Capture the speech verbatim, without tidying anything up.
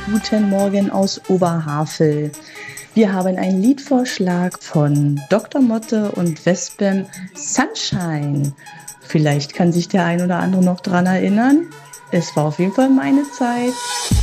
guten Morgen aus Oberhavel. Wir haben einen Liedvorschlag von Doktor Motte und Wespam, Sunshine. Vielleicht kann sich der ein oder andere noch dran erinnern. Es war auf jeden Fall meine Zeit.